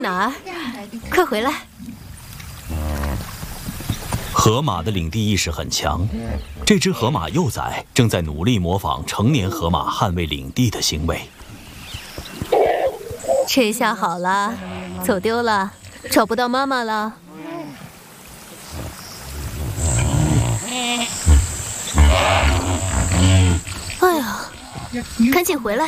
哪儿？快回来！ 河马的领地意识很强，这只河马幼崽正在努力模仿成年河马捍卫领地的行为。 这下好了，走丢了，找不到妈妈了。哎呀，赶紧回来！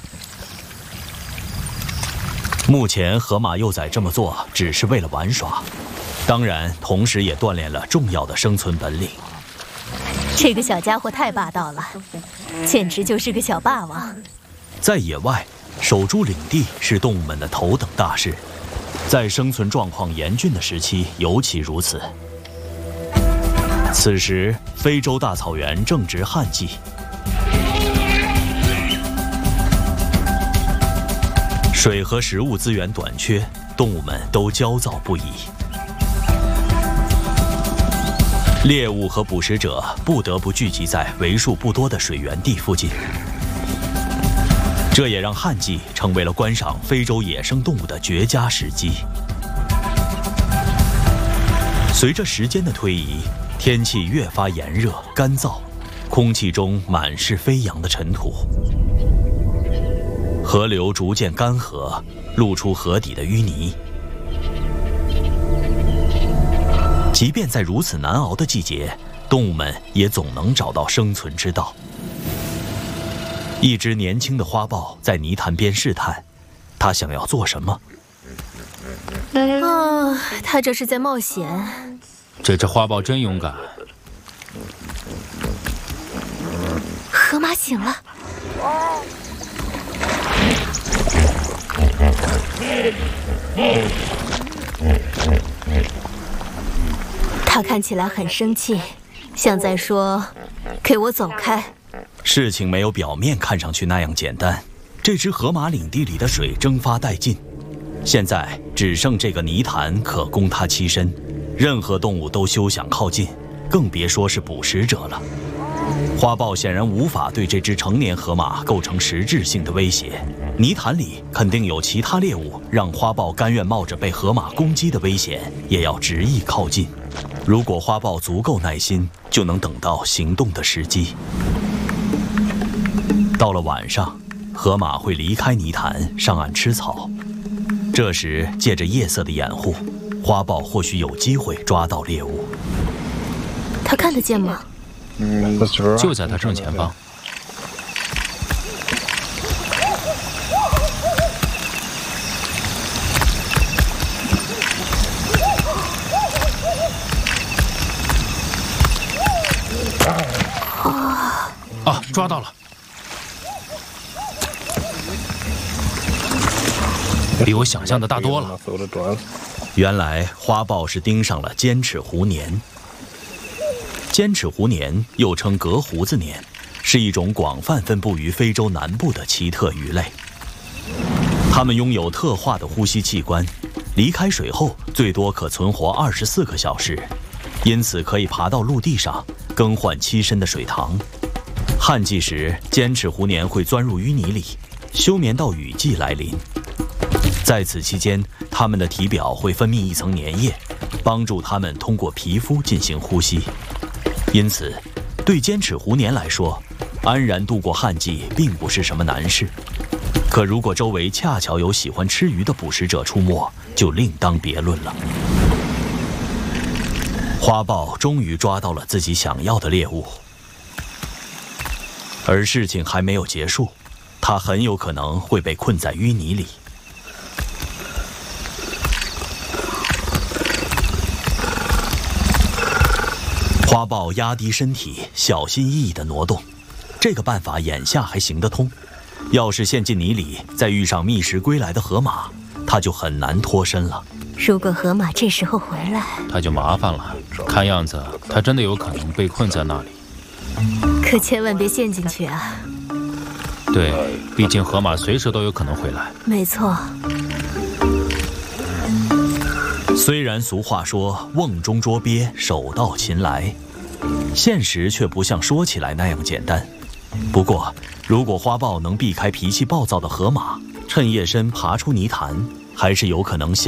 目前河马幼崽这么做只是为了玩耍，当然同时也锻炼了重要的生存本领。 这个小家伙太霸道了，简直就是个小霸王。 在野外，守住领地是动物们的头等大事，在生存状况严峻的时期尤其如此。此时，非洲大草原正值旱季。水和食物资源短缺，动物们都焦躁不已。猎物和捕食者不得不聚集在为数不多的水源地附近，这也让旱季成为了观赏非洲野生动物的绝佳时机。随着时间的推移，天气越发炎热干燥，空气中满是飞扬的尘土。河流逐渐干涸，露出河底的淤泥。即便在如此难熬的季节，动物们也总能找到生存之道。一只年轻的花豹在泥潭边试探，它想要做什么？ 它这是在冒险。 这只花豹真勇敢。 河马醒了。他看起来很生气，像在说：“给我走开。” 事情没有表面看上去那样简单。这只河马领地里的水蒸发殆尽，现在只剩这个泥潭可供它栖身，任何动物都休想靠近，更别说是捕食者了。花豹显然无法对这只成年河马构成实质性的威胁，泥潭里肯定有其他猎物，让花豹甘愿冒着被河马攻击的危险，也要执意靠近。如果花豹足够耐心，就能等到行动的时机。到了晚上，河马会离开泥潭，上岸吃草。这时，借着夜色的掩护，花豹或许有机会抓到猎物。 他看得见吗？ 就在他正前方。啊，抓到了！比我想象的大多了。 原来花豹是盯上了尖齿狐鲶。尖齿狐鲶又称革胡子鲶，是一种广泛分布于非洲南部的奇特鱼类。它们拥有特化的呼吸器官，离开水后最多可存活24个小时，因此可以爬到陆地上更换栖身的水塘。旱季时，尖齿狐鲶会钻入淤泥里，休眠到雨季来临。在此期间，它们的体表会分泌一层粘液，帮助它们通过皮肤进行呼吸。因此，对尖齿狐鲶来说，安然度过旱季并不是什么难事。可如果周围恰巧有喜欢吃鱼的捕食者出没，就另当别论了。花豹终于抓到了自己想要的猎物，而事情还没有结束，它很有可能会被困在淤泥里。花豹压低身体，小心翼翼地挪动。这个办法眼下还行得通，要是陷进泥里，再遇上觅食归来的河马，它就很难脱身了。 如果河马这时候回来， 它就麻烦了。看样子，它真的有可能被困在那里。 可千万别陷进去啊！ 对，毕竟河马随时都有可能回来。 没错。 虽然俗话说瓮中捉鳖，手到擒来，现实却不像说起来那样简单。不过，如果花豹能避开脾气暴躁的河马，趁夜深爬出泥潭，还是有可能